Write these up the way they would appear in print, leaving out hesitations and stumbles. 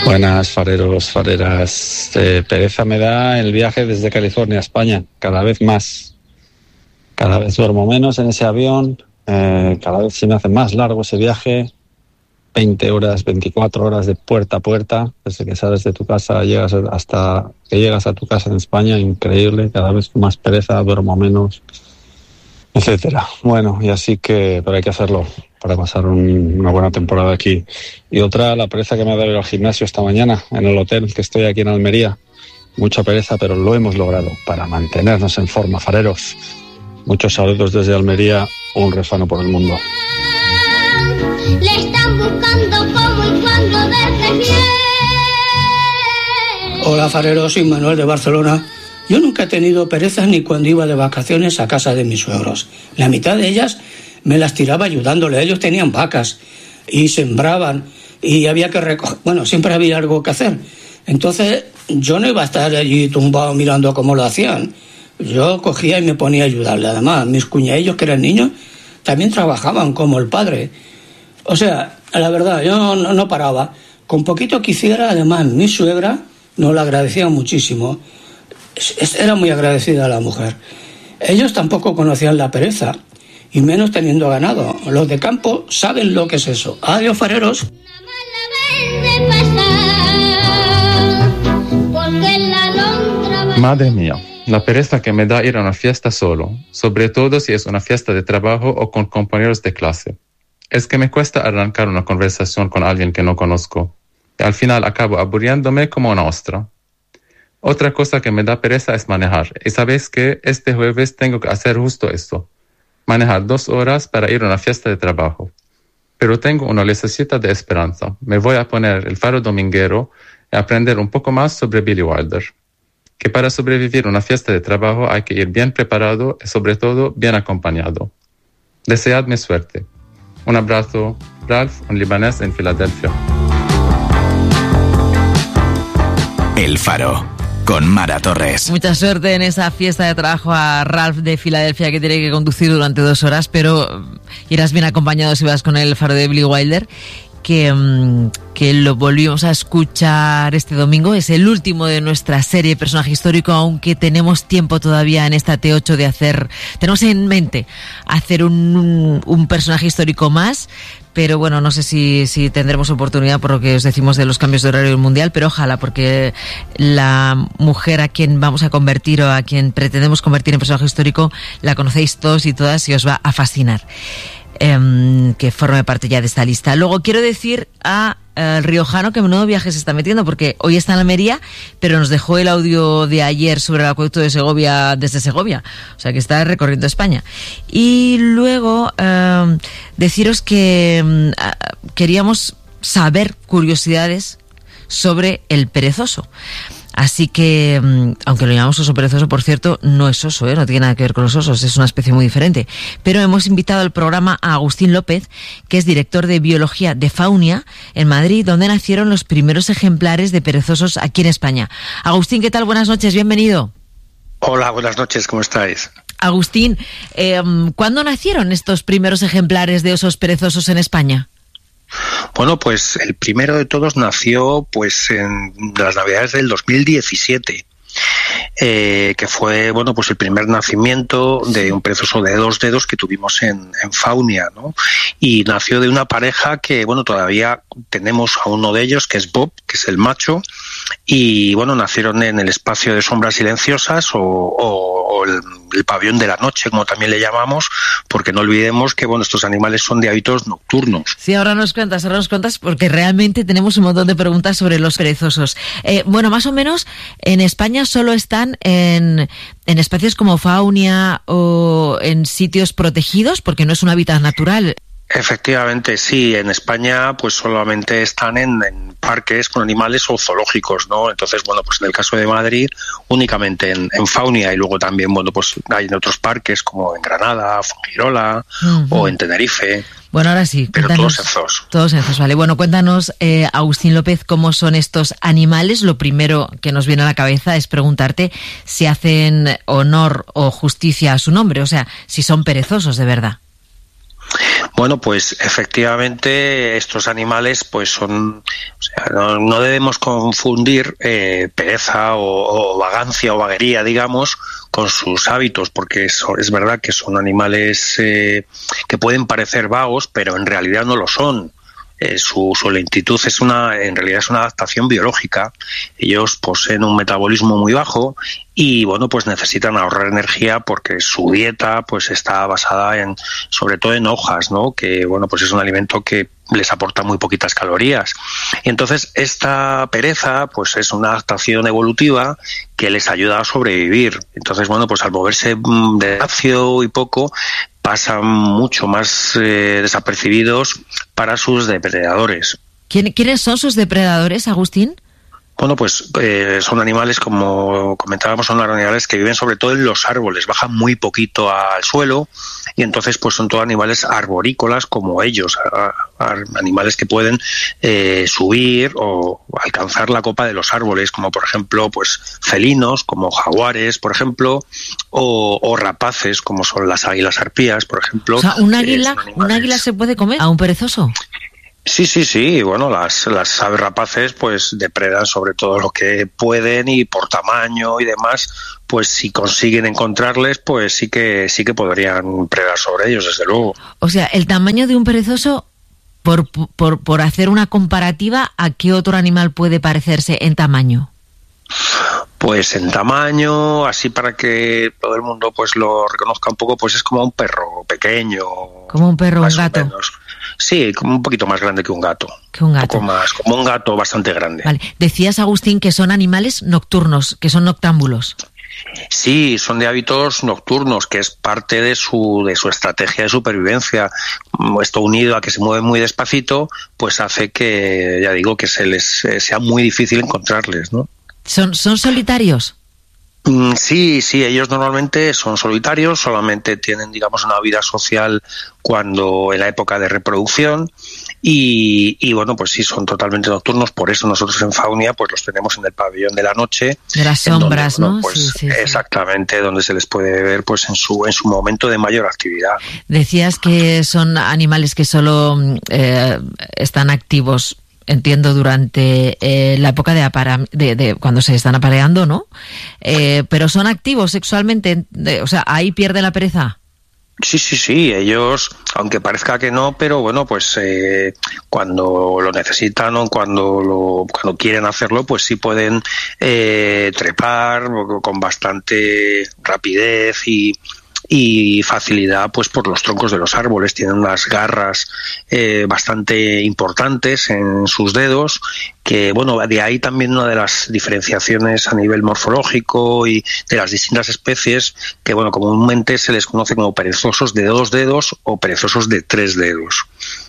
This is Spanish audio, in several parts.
Buenas, fareros, fareras. Pereza me da el viaje desde California a España, cada vez más. Cada vez duermo menos en ese avión, cada vez se me hace más largo ese viaje. 20 horas, 24 horas de puerta a puerta, desde que sales de tu casa llegas hasta que llegas a tu casa en España, increíble, cada vez con más pereza, duermo menos, etcétera. Bueno, y así que, pero hay que hacerlo para pasar una buena temporada aquí. Y otra, la pereza que me ha dado ir al gimnasio esta mañana, en el hotel que estoy aquí en Almería. Mucha pereza, pero lo hemos logrado para mantenernos en forma, fareros. Muchos saludos desde Almería, un refano por el mundo. Le están buscando cómo y cuándo verse bien. Hola, fareros, soy Manuel de Barcelona. Yo nunca he tenido pereza ni cuando iba de vacaciones a casa de mis suegros. La mitad de ellas me las tiraba ayudándole. Ellos tenían vacas y sembraban y había que recoger. Bueno, siempre había algo que hacer. Entonces yo no iba a estar allí tumbado mirando cómo lo hacían. Yo cogía y me ponía a ayudarle. Además, mis cuñadillos, que eran niños, también trabajaban como el padre. O sea, la verdad, yo no paraba. Con poquito que hiciera, además, mi suegra nos lo agradecía muchísimo. Era muy agradecida a la mujer. Ellos tampoco conocían la pereza, y menos teniendo ganado. Los de campo saben lo que es eso. Adiós, fareros. Madre mía, la pereza que me da ir a una fiesta solo, sobre todo si es una fiesta de trabajo o con compañeros de clase. Es que me cuesta arrancar una conversación con alguien que no conozco, y al final acabo aburriéndome como una ostra. Otra cosa que me da pereza es manejar, y sabéis que este jueves tengo que hacer justo esto, manejar 2 horas para ir a una fiesta de trabajo. Pero tengo una lucecita de esperanza. Me voy a poner el faro dominguero y aprender un poco más sobre Billy Wilder. Que para sobrevivir a una fiesta de trabajo hay que ir bien preparado y sobre todo bien acompañado. Deseadme suerte. Un abrazo, Ralph, un libanés en Filadelfia. El Faro, con Mara Torres. Mucha suerte en esa fiesta de trabajo a Ralph de Filadelfia, que tiene que conducir durante 2 horas, pero irás bien acompañado si vas con el faro de Billy Wilder, que lo volvimos a escuchar este domingo. Es el último de nuestra serie Personaje Histórico, aunque tenemos tiempo todavía en esta T8 tenemos en mente hacer un personaje histórico más, pero bueno, no sé si tendremos oportunidad por lo que os decimos de los cambios de horario mundial, pero ojalá, porque la mujer a quien vamos a convertir o a quien pretendemos convertir en personaje histórico la conocéis todos y todas y os va a fascinar. Que forme parte ya de esta lista. Luego quiero decir a riojano que menudo viaje se está metiendo, porque hoy está en Almería, pero nos dejó el audio de ayer sobre el acueducto de Segovia desde Segovia, o sea que está recorriendo España. Y luego deciros que queríamos saber curiosidades sobre el perezoso. Así que, aunque lo llamamos oso perezoso, por cierto, no es oso, no tiene nada que ver con los osos, es una especie muy diferente. Pero hemos invitado al programa a Agustín López, que es director de Biología de Faunia en Madrid, donde nacieron los primeros ejemplares de perezosos aquí en España. Agustín, ¿qué tal? Buenas noches, bienvenido. Hola, buenas noches, ¿cómo estáis? Agustín, ¿cuándo nacieron estos primeros ejemplares de osos perezosos en España? Bueno, pues el primero de todos nació pues en las Navidades del 2017, que fue bueno pues el primer nacimiento de un perezoso de 2 dedos que tuvimos en Faunia, ¿no? Y nació de una pareja que bueno todavía tenemos a uno de ellos, que es Bob, que es el macho, y bueno nacieron en el espacio de sombras silenciosas o el pabellón de la noche, como también le llamamos, porque no olvidemos que bueno estos animales son de hábitos nocturnos. Sí, ahora nos cuentas, porque realmente tenemos un montón de preguntas sobre los perezosos. Bueno, más o menos en España solo están en espacios como Faunia o en sitios protegidos, porque no es un hábitat natural. Efectivamente, sí. En España, pues solamente están en parques con animales o zoológicos, ¿no? Entonces, bueno, pues en el caso de Madrid, únicamente en Faunia, y luego también, bueno, pues hay en otros parques como en Granada, Fuengirola o en Tenerife. Bueno, ahora sí. Pero todos en zoos. Todos en zoos, vale. Bueno, cuéntanos, Agustín López, cómo son estos animales. Lo primero que nos viene a la cabeza es preguntarte si hacen honor o justicia a su nombre, o sea, si son perezosos de verdad. Bueno, pues efectivamente estos animales pues son, o sea, no debemos confundir pereza o vagancia o vaguería, digamos, con sus hábitos, porque es verdad que son animales que pueden parecer vagos, pero en realidad no lo son. Su lentitud en realidad es una adaptación biológica. Ellos poseen un metabolismo muy bajo y bueno, pues necesitan ahorrar energía porque su dieta pues está basada sobre todo en hojas, ¿no? Que bueno, pues es un alimento que les aporta muy poquitas calorías. Y entonces esta pereza pues es una adaptación evolutiva que les ayuda a sobrevivir. Entonces bueno, pues al moverse despacio y poco, pasan mucho más desapercibidos para sus depredadores. ¿Quiénes son sus depredadores, Agustín? Bueno, pues son animales, como comentábamos, son animales que viven sobre todo en los árboles, bajan muy poquito al suelo y entonces pues son todos animales arborícolas como ellos, animales que pueden subir o alcanzar la copa de los árboles, como por ejemplo pues felinos, como jaguares, por ejemplo, o rapaces, como son las águilas arpías, por ejemplo. O sea, ¿un águila se puede comer a un perezoso? Sí. Bueno, las aves rapaces pues depredan sobre todo lo que pueden y por tamaño y demás, pues si consiguen encontrarles, pues sí que podrían predar sobre ellos, desde luego. O sea, el tamaño de un perezoso, por hacer una comparativa, ¿a qué otro animal puede parecerse en tamaño? Pues en tamaño, así para que todo el mundo pues lo reconozca un poco, pues es como un perro pequeño. Como un perro, un gato. Sí, como un poquito más grande que un gato. Un poco más, como un gato bastante grande. Vale. Decías, Agustín, que son animales nocturnos, que son noctámbulos. Sí, son de hábitos nocturnos, que es parte de su estrategia de supervivencia. Esto unido a que se mueven muy despacito, pues hace que, ya digo, que se les sea muy difícil encontrarles, ¿no? ¿Son solitarios? Sí, ellos normalmente son solitarios, solamente tienen, digamos, una vida social en la época de reproducción y bueno, pues sí, son totalmente nocturnos, por eso nosotros en Faunia pues los tenemos en el pabellón de la noche. De las sombras, donde, ¿no? Pues, sí. Exactamente, donde se les puede ver pues en su momento de mayor actividad. Decías que son animales que solo están activos, entiendo, durante la época de cuando se están apareando, ¿no? Pero son activos sexualmente, o sea, ahí pierde la pereza. Sí, ellos, aunque parezca que no, pero bueno, pues cuando lo necesitan o cuando quieren hacerlo, pues sí pueden trepar con bastante rapidez y facilidad pues por los troncos de los árboles. Tienen unas garras bastante importantes en sus dedos, que bueno, de ahí también una de las diferenciaciones a nivel morfológico y de las distintas especies, que bueno, comúnmente se les conoce como perezosos de 2 dedos o perezosos de 3 dedos.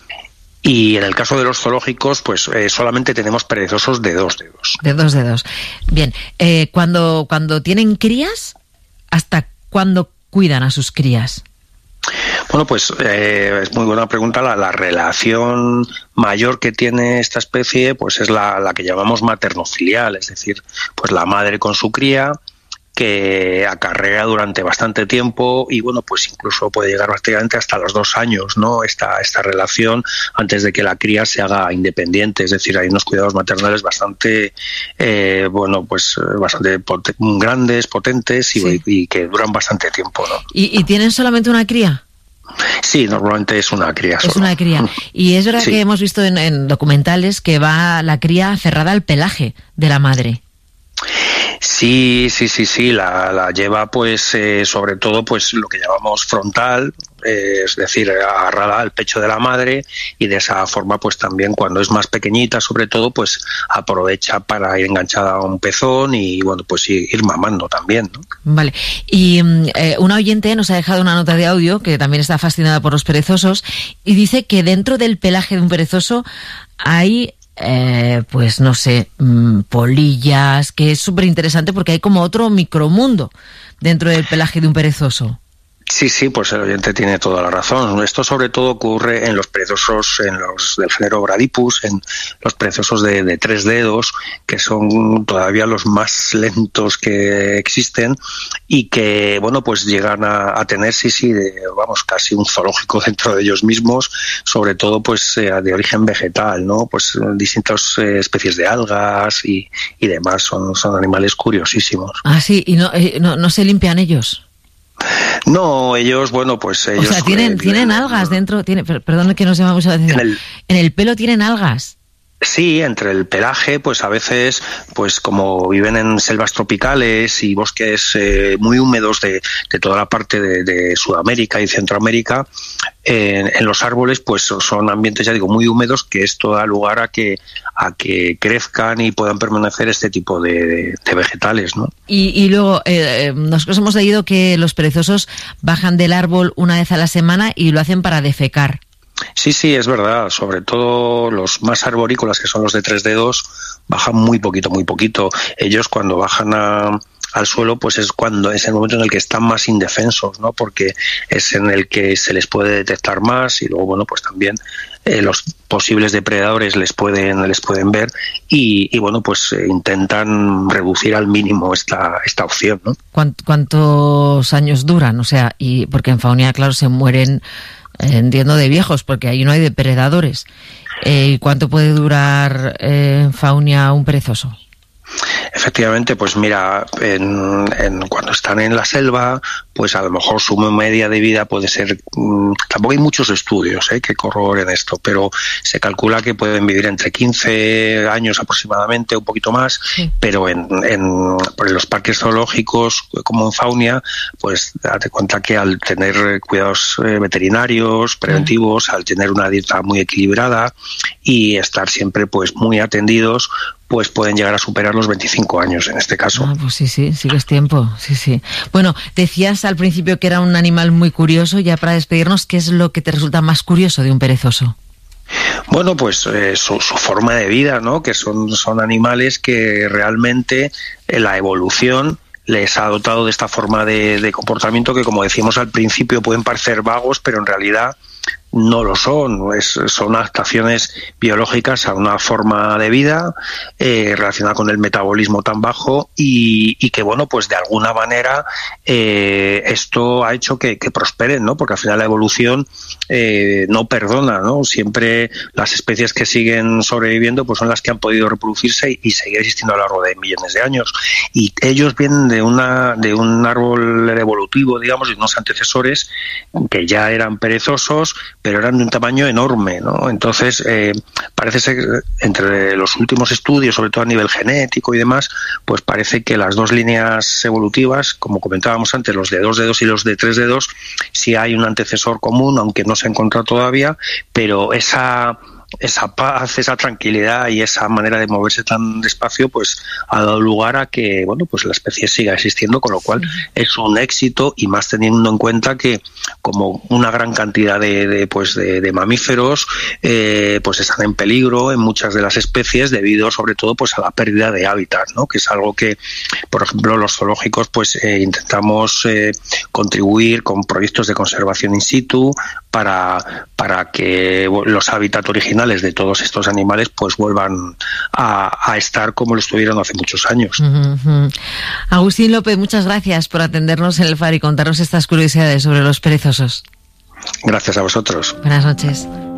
Y en el caso de los zoológicos, pues solamente tenemos perezosos de 2 dedos. De 2 dedos. Bien, cuando tienen crías, ¿hasta cuándo cuidan a sus crías? Bueno, pues es muy buena pregunta. La relación mayor que tiene esta especie pues es la que llamamos maternofilial, es decir, pues la madre con su cría, que acarrea durante bastante tiempo y bueno, pues incluso puede llegar prácticamente hasta los 2 años, ¿no? Esta relación antes de que la cría se haga independiente, es decir, hay unos cuidados maternales bastante bastante grandes, potentes sí. y que duran bastante tiempo, ¿no? ¿Y tienen solamente una cría? Sí, normalmente es una cría. Es una cría. Y es verdad que hemos visto en documentales que va la cría cerrada al pelaje de la madre. Sí, la lleva pues sobre todo pues lo que llamamos frontal, es decir, agarrada al pecho de la madre, y de esa forma pues también cuando es más pequeñita sobre todo pues aprovecha para ir enganchada a un pezón y bueno, pues ir mamando también, ¿no? Vale, y una oyente nos ha dejado una nota de audio que también está fascinada por los perezosos y dice que dentro del pelaje de un perezoso hay pues no sé, polillas, que es súper interesante porque hay como otro micromundo dentro del pelaje de un perezoso. Sí, pues el oyente tiene toda la razón. Esto sobre todo ocurre en los perezosos, en los del género Bradypus, en los perezosos de 3 dedos, que son todavía los más lentos que existen y que, bueno, pues llegan a tener, casi un zoológico dentro de ellos mismos, sobre todo pues de origen vegetal, ¿no? Pues distintas especies de algas y demás, son animales curiosísimos. Ah, sí, y no se limpian ellos. No, ellos, o sea, tienen algas dentro, perdón que no se me ha mucho la atención. En el pelo tienen algas. Sí, entre el pelaje, pues a veces, pues como viven en selvas tropicales y bosques muy húmedos de toda la parte de Sudamérica y Centroamérica, en los árboles, pues son ambientes, ya digo, muy húmedos, que esto da lugar a que crezcan y puedan permanecer este tipo de vegetales, ¿no? Y luego, nosotros hemos leído que los perezosos bajan del árbol una vez a la semana y lo hacen para defecar. Sí, es verdad. Sobre todo los más arborícolas, que son los de 3 dedos, bajan muy poquito. Ellos cuando bajan al suelo, pues es el momento en el que están más indefensos, ¿no? Porque es en el que se les puede detectar más y luego, bueno, pues también los posibles depredadores les pueden ver y bueno, pues intentan reducir al mínimo esta opción, ¿no? ¿Cuántos años duran? O sea, y porque en Faunia, claro, se mueren, entiendo, de viejos, porque ahí no hay depredadores. ¿Cuánto puede durar en Faunia un perezoso? Efectivamente, pues mira, cuando están en la selva, pues a lo mejor su media de vida puede ser, tampoco hay muchos estudios que corroboren esto, pero se calcula que pueden vivir entre 15 años aproximadamente, un poquito más, sí. Pero en los parques zoológicos, como en Faunia, pues date cuenta que al tener cuidados veterinarios, preventivos, al tener una dieta muy equilibrada y estar siempre pues muy atendidos, pues pueden llegar a superar los 25 años en este caso. Ah, pues sí que es tiempo, sí. Bueno, decías al principio que era un animal muy curioso, ya para despedirnos, ¿qué es lo que te resulta más curioso de un perezoso? Bueno, pues su forma de vida, ¿no? Que son animales que realmente la evolución les ha dotado de esta forma de comportamiento que, como decimos al principio, pueden parecer vagos, pero en realidad no lo son. Son adaptaciones biológicas a una forma de vida relacionada con el metabolismo tan bajo y que, bueno, pues de alguna manera esto ha hecho que prosperen, ¿no? Porque al final la evolución no perdona, ¿no? Siempre las especies que siguen sobreviviendo pues son las que han podido reproducirse y seguir existiendo a lo largo de millones de años. Y ellos vienen de un árbol evolutivo, digamos, de unos antecesores que ya eran perezosos, pero eran de un tamaño enorme, ¿no? Entonces, parece ser, entre los últimos estudios, sobre todo a nivel genético y demás, pues parece que las dos líneas evolutivas, como comentábamos antes, los de 2 dedos y los de 3 dedos, sí hay un antecesor común, aunque no se ha encontrado todavía, pero esa paz, esa tranquilidad y esa manera de moverse tan despacio, pues ha dado lugar a que, bueno, pues la especie siga existiendo, con lo cual es un éxito, y más teniendo en cuenta que como una gran cantidad de mamíferos pues están en peligro en muchas de las especies debido sobre todo pues a la pérdida de hábitat, ¿no? Que es algo que, por ejemplo, los zoológicos pues intentamos contribuir con proyectos de conservación in situ para que los hábitats originales de todos estos animales pues vuelvan a estar como lo estuvieron hace muchos años. Agustín López, muchas gracias por atendernos en el Faro y contarnos estas curiosidades sobre los perezosos. Gracias a vosotros. Buenas noches.